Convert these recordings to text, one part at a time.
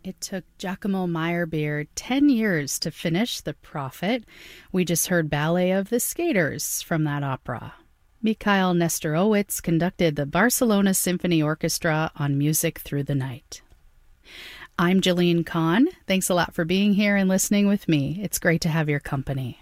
It took Giacomo Meyerbeer 10 years to finish The Prophet. We just heard Ballet of the Skaters from that opera. Mikhail Nestorowitz conducted the Barcelona Symphony Orchestra on Music Through the Night. I'm Jillian Kahn. Thanks a lot for being here and listening with me. It's great to have your company.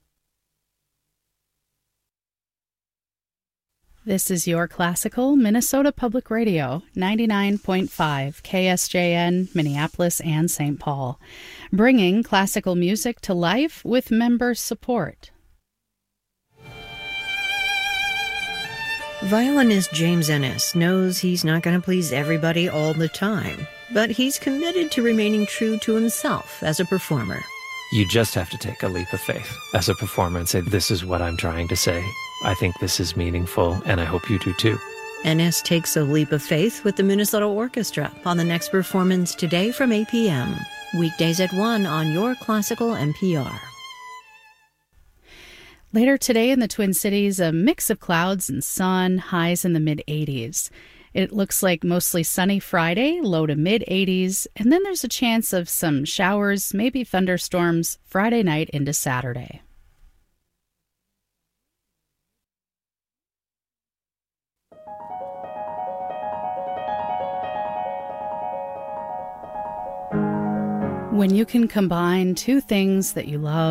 This is your classical Minnesota Public Radio, 99.5 KSJN, Minneapolis and St. Paul, bringing classical music to life with member support. Violinist James Ennis knows he's not going to please everybody all the time, but he's committed to remaining true to himself as a performer. You just have to take a leap of faith as a performer and say, this is what I'm trying to say. I think this is meaningful, and I hope you do too. Ennis takes a leap of faith with the Minnesota Orchestra on the next performance today from 8 p.m. Weekdays at 1 on your classical NPR. Later today in the Twin Cities, a mix of clouds and sun, highs in the mid-80s. It looks like mostly sunny Friday, low to mid-80s, and then there's a chance of some showers, maybe thunderstorms, Friday night into Saturday. When you can combine two things that you love,